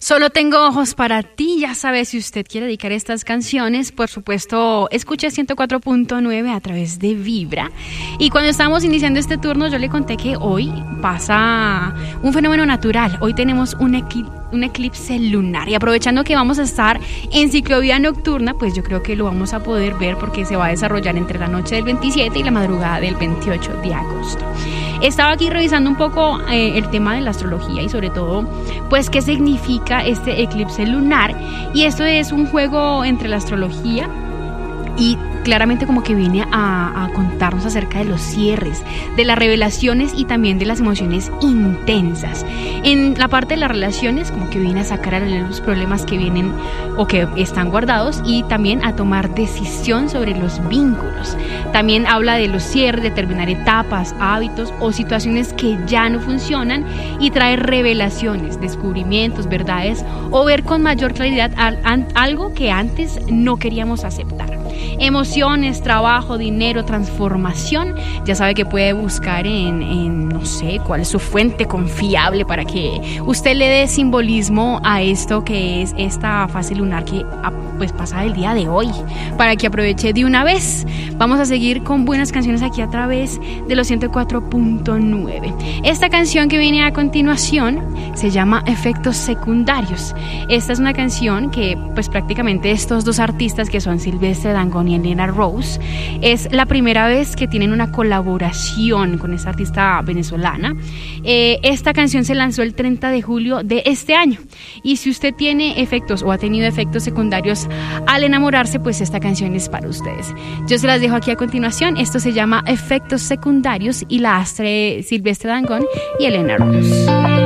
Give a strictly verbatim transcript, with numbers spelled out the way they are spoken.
Solo tengo ojos para ti. Ya sabes, si usted quiere dedicar estas canciones, por supuesto, escuche ciento cuatro punto nueve a través de Vibra. Y cuando estábamos iniciando este turno, yo le conté que hoy pasa un fenómeno natural. Hoy tenemos un eclipse. un eclipse lunar, y aprovechando que vamos a estar en ciclovía nocturna, pues yo creo que lo vamos a poder ver porque se va a desarrollar entre la noche del veintisiete y la madrugada del veintiocho de agosto. Estaba aquí revisando un poco eh, el tema de la astrología y sobre todo pues qué significa este eclipse lunar, y esto es un juego entre la astrología y claramente como que viene a, a contarnos acerca de los cierres, de las revelaciones y también de las emociones intensas. En la parte de las relaciones como que viene a sacar a los problemas que vienen o que están guardados, y también a tomar decisión sobre los vínculos. También habla de los cierres, de terminar etapas, hábitos o situaciones que ya no funcionan, y trae revelaciones, descubrimientos, verdades, o ver con mayor claridad algo que antes no queríamos aceptar. Emociones, trabajo, dinero, transformación. Ya sabe que puede buscar en, en, no sé, cuál es su fuente confiable para que usted le dé simbolismo a esto que es esta fase lunar que pues pasa el día de hoy, para que aproveche de una vez. Vamos a seguir con buenas canciones aquí a través de los ciento cuatro punto nueve. Esta canción que viene a continuación se llama Efectos Secundarios. Esta es una canción que pues prácticamente estos dos artistas, que son Silvestre Dangond y Elena Rose, es la primera vez que tienen una colaboración con esta artista venezolana. Eh, esta canción se lanzó el treinta de julio de este año, y si usted tiene efectos o ha tenido efectos secundarios al enamorarse, pues esta canción es para ustedes. Yo se las dejo aquí a continuación. Esto se llama Efectos Secundarios y la hace Silvestre Dangond y Elena Rose.